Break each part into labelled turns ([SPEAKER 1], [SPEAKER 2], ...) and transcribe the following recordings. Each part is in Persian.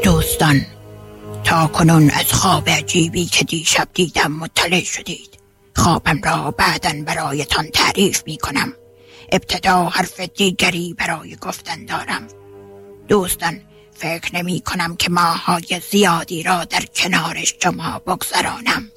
[SPEAKER 1] دوستان، تا کنون از خواب عجیبی که دیشب دیدم مطلع شدید. خوابم را بعداً برایتان تعریف می کنم. ابتدا حرف دیگری برای گفتن دارم. دوستان، فکر نمی کنم که ماه‌های زیادی را در کنار شما بگذرانم.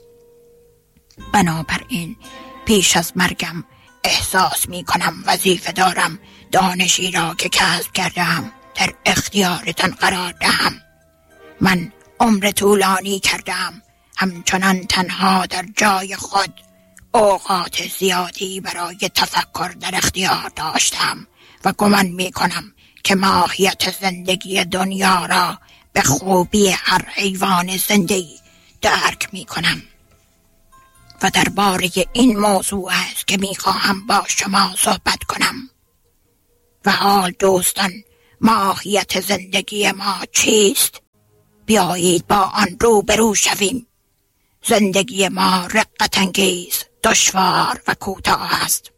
[SPEAKER 1] بنابراین پیش از مرگم احساس می کنم وظیفه دارم دانشی را که کسب کردم در اختیارتان قرار دهم. من عمر طولانی کردم، همچنان تنها در جای خود اوقات زیادی برای تفکر در اختیار داشتم و گمان می کنم که ماهیت زندگی دنیا را به خوبی هر حیوان زنده‌ای درک می کنم و درباره این موضوع است که می خواهم با شما صحبت کنم. و حال دوستان، ماهیت زندگی ما چیست؟ بیایید با آن روبرو شویم. زندگی ما رقت انگیز، دشوار و کوتاه است.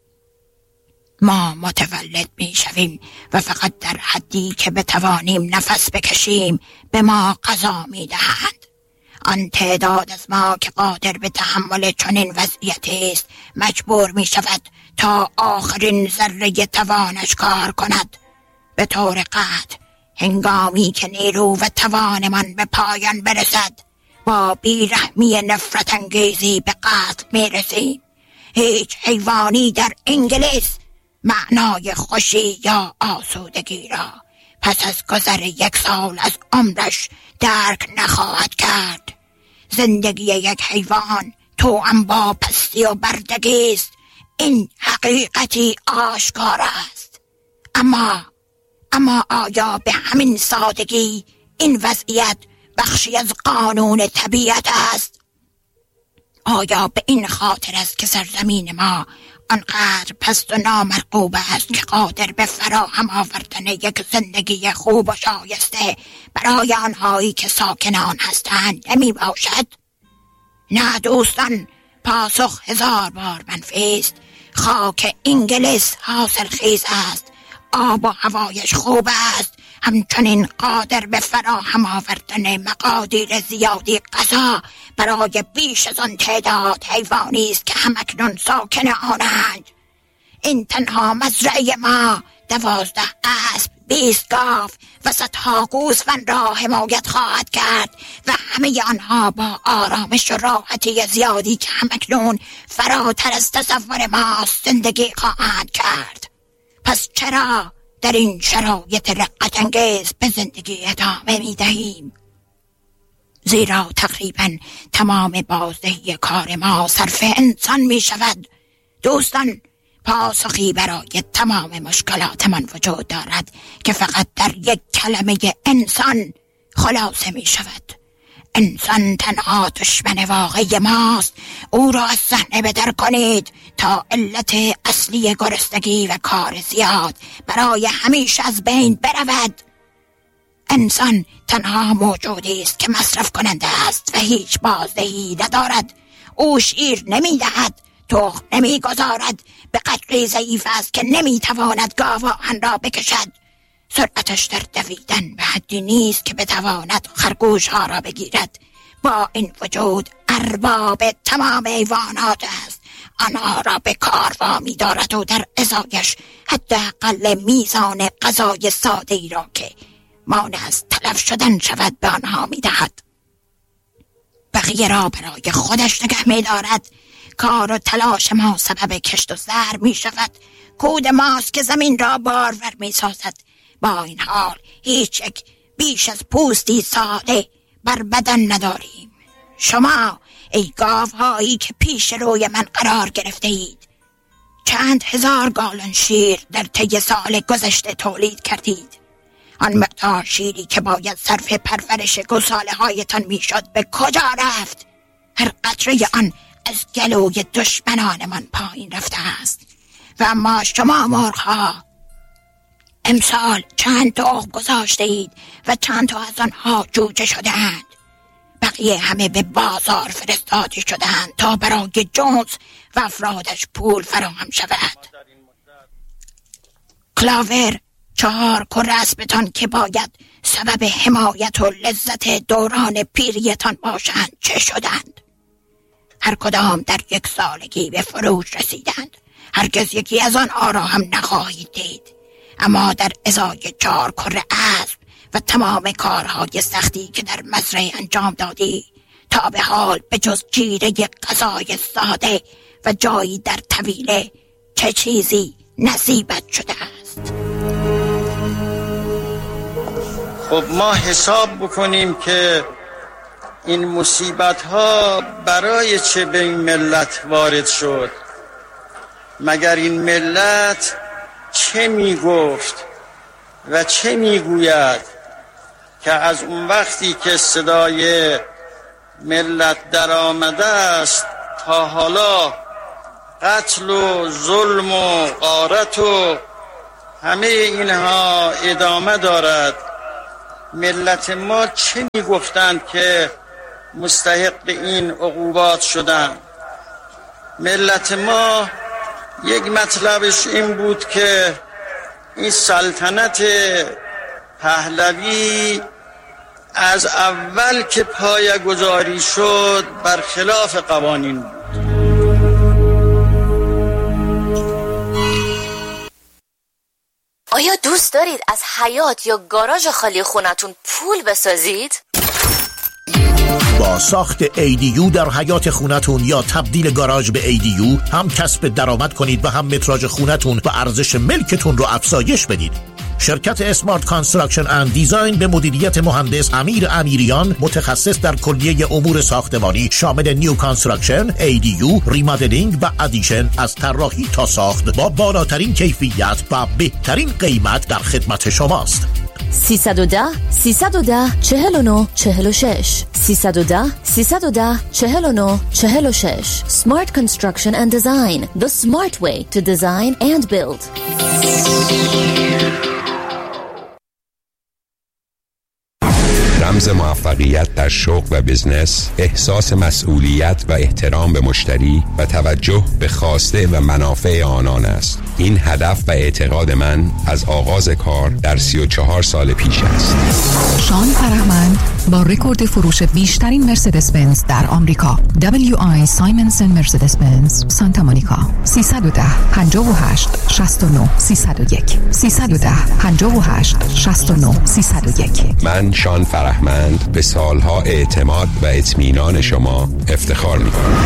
[SPEAKER 1] ما متولد می شویم و فقط در حدی که بتوانیم نفس بکشیم به ما غذا می دهند. آن تعداد از ما که قادر به تحمل چنین وضعیتی است مجبور می شود تا آخرین ذره توانش کار کند. به طور قطع هنگامی که نیرو و توانمان به پایان برسد با بیرحمی نفرت انگیزی به قتل می رسیم. هیچ حیوانی در انگلیس معنای خوشی یا آسودگی را پس از گذر 1 سال از عمرش درک نخواهد کرد. زندگی یک حیوان توأم با پستی و بردگی است. این حقیقتی آشکار است. اما آیا به همین سادگی این وضعیت بخشی از قانون طبیعت است؟ آیا به این خاطر است که سرزمین ما آنقدر پست و نامرغوب است که قادر به فراهم آوردن یک زندگی خوب و شایسته برای آنهایی که ساکن آن هستند نمی باشد؟ نه دوستان، پاسخ 1000 بار منفی است. خاک انگلیس حاصل خیز است، آب و هوایش خوب است، همچنین قادر به فراهم آوردن مقادیر زیادی غذا برای بیش از آن تعداد حیوانی است که همکنون ساکن آنند. این تنها مزرعه ما 12 اسب، 20 گاو و صدها گوسفند را حمایت خواهد کرد و همه آنها با آرامش و راحتی زیادی که همکنون فراتر از تصور ماست زندگی خواهند کرد. پس چرا در این شرایط رقت انگیز به زندگی ادامه می دهیم؟ زیرا تقریبا تمام بازدهی کار ما صرف انسان می شود. دوستان، پاسخی برای تمام مشکلات من وجود دارد که فقط در یک کلمه انسان خلاصه می شود. انسان تنها دشمن واقعی ماست. او را از صحنه بدر کنید تا علت اصلی گرسنگی و کار زیاد برای همیشه از بین برود. انسان تنها موجودی است که مصرف کننده است و هیچ بازدهی ندارد. او شیر نمی دهد، تخم نمی گذارد، به قدری ضعیف است که نمی تواند گاوان را بکشد. سرعتش در دویدن به حدی نیست که بتواند خرگوش ها را بگیرد. با این وجود ارباب تمام حیوانات است. آنها را به کار وامی دارد و در ازایش حداقل میزان غذای ساده ای را که مانع از تلف شدن شود به آنها می دهد. بقیه را برای خودش نگه می دارد. کار و تلاش ما سبب کشت و زر می شود. کود ماست که زمین را بارور می سازد. با این حال هیچ یک بیش از پوستی ساده بر بدن نداریم. شما ای گاوهایی که پیش روی من قرار گرفته اید، چند هزار گالن شیر در طی سال گذشته تولید کردید. آن مقدار شیری که باید صرف پرورش گوساله هایتان می شد به کجا رفت؟ هر قطره آن از گلوی دشمنانمان پایین رفته است. و اما شما مرغ‌ها امسال چند تخم گذاشته اید و چند تا از آنها جوجه شده‌اند. بقیه همه به بازار فرستاده شده‌اند تا برای جونز و افرادش پول فراهم شود. کلاور 4 کره اسبتان که باید سبب حمایت و لذت دوران پیریتان باشند چه شدند؟ هر کدام در 1 سالگی به فروش رسیدند. هرگز یکی از آن را هم نخواهید دید. اما در ازای 4 کره اسب و تمام کارهای سختی که در مزرعه انجام دادی، تا به حال به جز جیره غذای ساده و جایی در طویله چه چیزی نصیبت شده است؟
[SPEAKER 2] خب ما حساب بکنیم که این مصیبت ها برای چه به این ملت وارد شد. مگر این ملت چه میگفت و چه میگوید که از اون وقتی که صدای ملت در آمده است تا حالا قتل و ظلم و غارت و همه اینها ادامه دارد. ملت ما چه میگفتند که مستحق این عقوبات شدند؟ ملت ما یک مطلبش این بود که این سلطنت پهلوی از اول که پایه‌گذاری شد برخلاف قوانین بود.
[SPEAKER 3] آیا دوست دارید از حیاط یا گاراژ خالی خونتون پول بسازید؟
[SPEAKER 4] با ساخت ADU در حیاط خونتون یا تبدیل گاراژ به ADU هم کسب درآمد کنید و هم متراژ خونتون و ارزش ملکتون رو افزایش بدید. شرکت اسمارت کانستراکشن اند دیزاین به مدیریت مهندس امیر امیریان، متخصص در کلیه امور ساختمانی شامل نیو کانستراکشن، ADU، ریمادلینگ و ادیشن از طراحی تا ساخت با بالاترین کیفیت و بهترین قیمت در خدمت شماست.
[SPEAKER 3] 310 49 46 310 49 46. Smart Construction and Design, the smart way to design and build.
[SPEAKER 5] رمز موفقیت در شغل و بزنس احساس مسئولیت و احترام به مشتری و توجه به خواسته و منافع آنان است. این هدف و اعتقاد من از آغاز کار در 34 سال پیش است.
[SPEAKER 6] شان فرهمند با رکورد فروش بیشترین مرسدس بنز در آمریکا، WI سایمنسن مرسدس بنز سانتا مونیکا. 310 58 69 301 310 58 69 301.
[SPEAKER 5] من شان فرهمند به سالها اعتماد و اطمینان شما افتخار می‌کنم.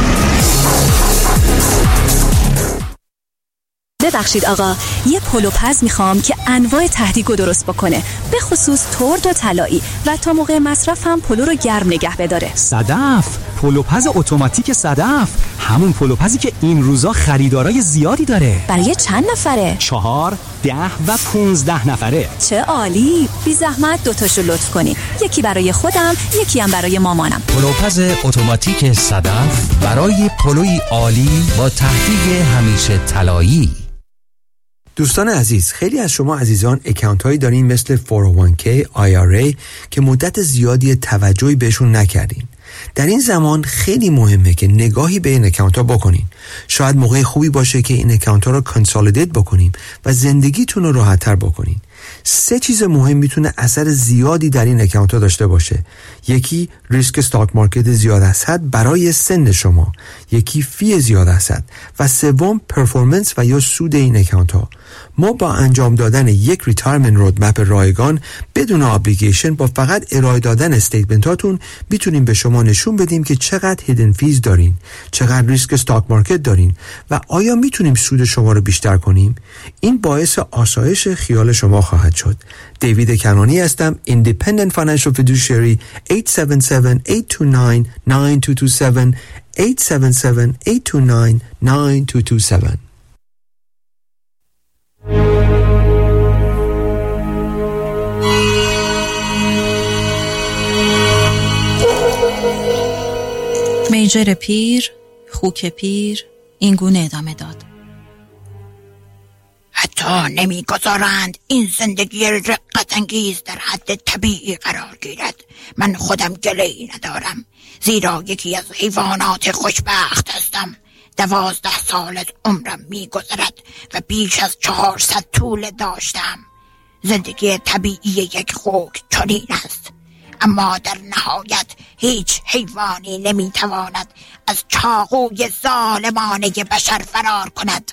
[SPEAKER 7] ببخشید آقا، یه پلوپز میخوام که انواع ته‌دیگو درست بکنه، به خصوص ترد و طلایی، و تا موقع مصرف هم پلو رو گرم نگه بداره.
[SPEAKER 8] صدف، پلوپز اتوماتیک صدف، همون پلوپزی که این روزا خریدارای زیادی داره.
[SPEAKER 7] برای چند نفره؟
[SPEAKER 8] 4، 10 و 15 نفره.
[SPEAKER 7] چه عالی! بی زحمت 2 تاشو لطف کنی، یکی برای خودم، یکی هم برای مامانم.
[SPEAKER 9] پلوپز اتوماتیک صدف برای پلوی عالی با ته‌دیگ همیشه طلایی.
[SPEAKER 10] دوستان عزیز، خیلی از شما عزیزان اکانت هایی دارین مثل 401k، IRA که مدت زیادی توجهی بهشون نکردین. در این زمان خیلی مهمه که نگاهی به این اکانت ها بکنین. شاید موقع خوبی باشه که این اکانت ها رو کانسالیدیت بکنیم و زندگیتون رو راحت تر بکنین. 3 چیز مهم میتونه اثر زیادی در این اکانت ها داشته باشه. یکی ریسک استاک مارکت زیاد از حد برای سن شما، یکی فی زیاد از حد و سوم پرفورمنس و یا سود این اکانت ها. ما با انجام دادن یک ریتایرمنت رودمپ رایگان بدون ابلیگیشن با فقط ارائه دادن استیتمنت هاتون میتونیم به شما نشون بدیم که چقدر هیدن فیز دارین، چقدر ریسک استاک مارکت دارین و آیا میتونیم سود شما رو بیشتر کنیم. این باعث آسایش خیال شما خواهد شد. دیوید کنانی هستم، Independent Financial Fiduciary. 877-829-9227 877-829-9227.
[SPEAKER 11] میجر پیر، خوک پیر، این گونه ادامه داد.
[SPEAKER 1] حتی نمیگذارند این زندگی رقت انگیز در حد طبیعی قرار گیرد. من خودم گله‌ای ندارم، زیرا یکی از حیوانات خوشبخت هستم. 12 سال از عمرم میگذرد و بیش از 400 طول داشتم. زندگی طبیعی یک خوک چنین است، اما در نهایت هیچ حیوانی نمیتواند از چاقوی ظالمانه بشر فرار کند.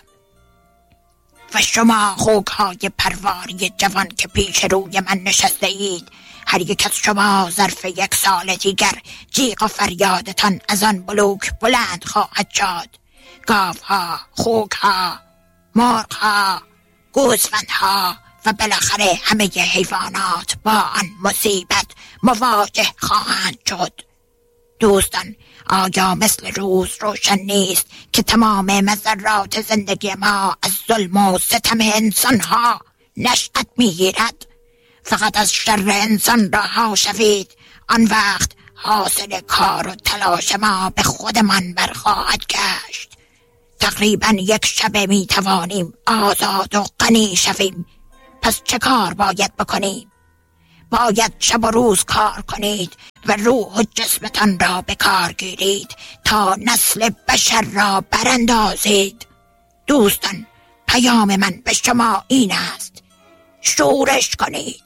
[SPEAKER 1] و شما خوک‌های پرواری جوان که پیش روی من نشسته اید، هر یک از شما ظرف 1 سال دیگر جیغ و فریادتان از آن بلوک بلند خواهد شد. گاوها، خوک‌ها، مرغ‌ها، گوسفندها و بالاخره همه حیوانات با آن مصیبت مواجه خواهند شد. دوستان، آیا مثل روز روشن نیست که تمام مضرات زندگی ما از ظلم و ستم انسانها نشأت میگیرد؟ فقط از شر انسان رها شوید، آن وقت حاصل کار و تلاش ما به خودمان برخواهد گشت. تقریبا 1 شب می توانیم آزاد و غنی شویم. پس چه کار باید بکنیم؟ باید شب و روز کار کنید و روح و جسمتان را به کار گیرید تا نسل بشر را براندازید. دوستان، پیام من به شما این است: شورش کنید.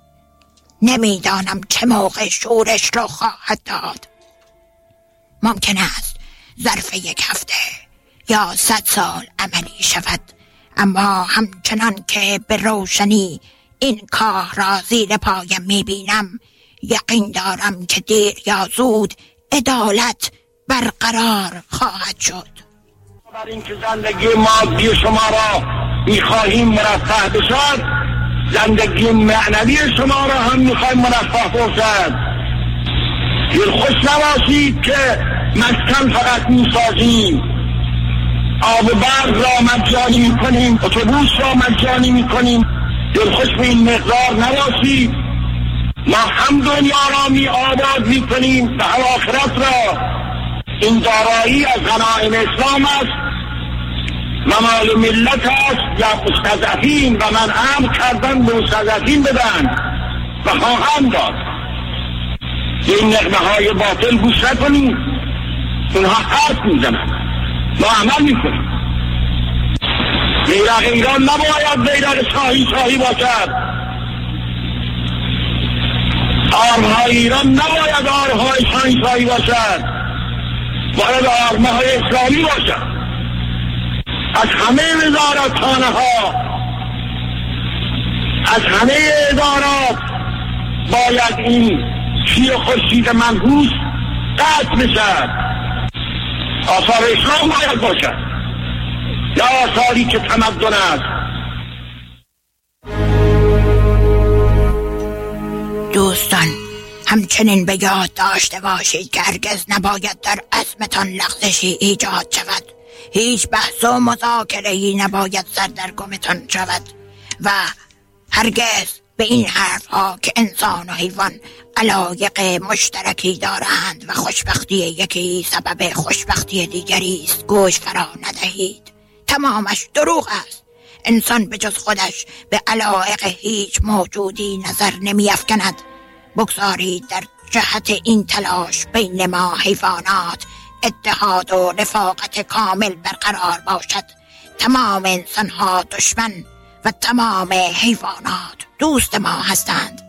[SPEAKER 1] نمیدانم چه موقع شورش را خواهد داد. ممکن است ظرف 1 هفته یا 100 سال عملی شود، اما همچنان که به روشنی این کار را زیر پایم میبینم، یقین دارم که دیر یا زود عدالت برقرار خواهد شد.
[SPEAKER 12] بر اینکه زندگی مادی شما را میخواهیم مرفه بشد، زندگی معنوی شما را هم میخواهیم مرفه باشد. دلخوش نباشید که مسکن فقط میسازیم، آب و برق را مجانی میکنیم، اتوبوس را مجانی میکنیم. دلخوش به این مقدار نباشید. ما هم دنیا را می آباد میکنیم و هم آخرت را. این دارایی از غنایم اسلام است و مال ملت است یا مستضعفین، و من امر کردم به مستضعفین بدن و خواهم داد. این نغمه های باطل گوش نکنید، اونها حرف میزنند، ما عمل میکنیم. بیرق ایران نباید بیرق شاهی باشد. آرمهای ایران نباید آرمهای شاهی باشد، باید آرمهای اسلامی باشد. از همه وزارتخانه ها، از همه ادارات باید این شیر خورشید منحوس قطع بشد. آثار اسلام باید باشد یا آثاری که تمدن است.
[SPEAKER 1] دوستان، همچنین به یاد داشته باشید که هرگز نباید در عزمتان لغزشی ایجاد شود. هیچ بحث و مذاکره‌ای نباید سردرگمتان شود و هرگز به این حرفها که انسان و حیوان علایق مشترکی دارند و خوشبختی یکی سبب خوشبختی دیگری است گوش فرا ندهید. تمامش دروغ است. انسان به جز خودش به علایق هیچ موجودی نظر نمی افکند. بگذارید در جهت این تلاش بین ما حیوانات اتحاد و رفاقت کامل برقرار باشد. تمام انسانها دشمن و تمام حیوانات دوست ما هستند.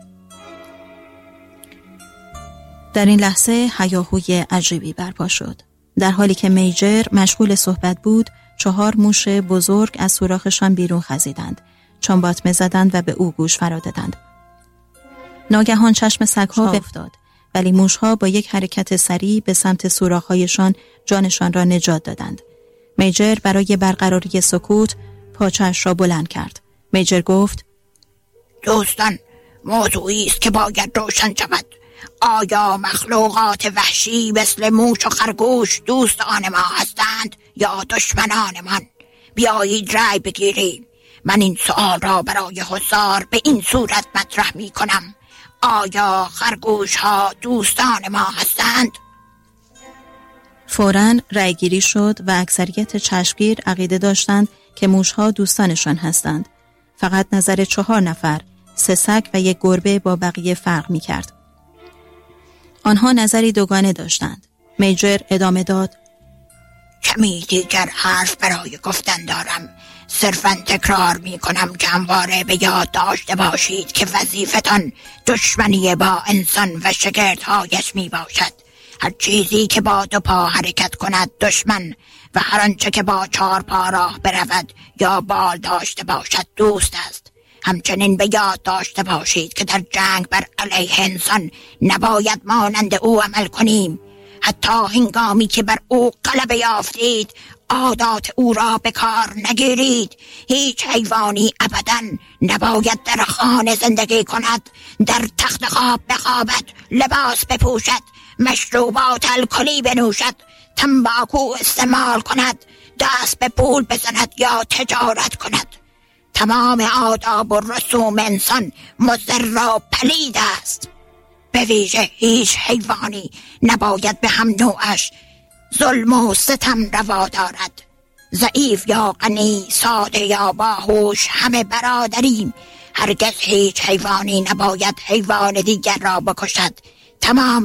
[SPEAKER 11] در این لحظه هیاهوی عجیبی برپا شد. در حالی که میجر مشغول صحبت بود، 4 موش بزرگ از سوراخشان بیرون خزیدند، چنباتمه زدند و به او گوش فرا دادند. ناگهان چشم سگ‌ها افتاد، ولی موش‌ها با یک حرکت سریع به سمت سوراخ‌هایشان جانشان را نجات دادند. میجر برای برقراری سکوت پاچه‌اش را بلند کرد. میجر گفت:
[SPEAKER 1] دوستان، موضوعی است که باید روشن شود. آیا مخلوقات وحشی مثل موش و خرگوش دوستان ما هستند یا دشمنانمان؟ بیایید رأی بگیریم. من این سؤال را برای حضار به این صورت مطرح می کنم: آیا خرگوش ها دوستان ما هستند؟
[SPEAKER 11] فوراً رأی گیری شد و اکثریت چشمگیر عقیده داشتند که موشها دوستانشان هستند. فقط نظر 4 نفر، 3 سگ و 1 گربه با بقیه فرق می کرد. آنها نظری دوگانه داشتند. میجر ادامه داد:
[SPEAKER 1] کمی دیگر حرف برای گفتن دارم. صرفاً تکرار می کنم که همواره به یاد داشته باشید که وظیفتان دشمنی با انسان و شگردهایش می باشد. هر چیزی که با 2 پا حرکت کند دشمن و هر آنچه که با 4 پا راه برود یا بال داشته باشد دوست است. همچنین به یاد داشته باشید که در جنگ بر علیه انسان نباید مانند او عمل کنیم. حتی هنگامی که بر او غلبه یافتید عادات او را به کار نگیرید. هیچ حیوانی ابداً نباید در خانه زندگی کند، در تخت خواب بخوابد، لباس بپوشد، مشروبات الکلی بنوشد، تنباکو استعمال کند، دست به پول بزند یا تجارت کند. تمام آداب و رسوم انسان مضر و پلید است. به ویژه هیچ حیوانی نباید به هم نوعش ظلم و ستم روا دارد. ضعیف یا غنی، ساده یا باهوش، همه برادریم. هرگز هیچ حیوانی نباید حیوان دیگر را بکشد. تمام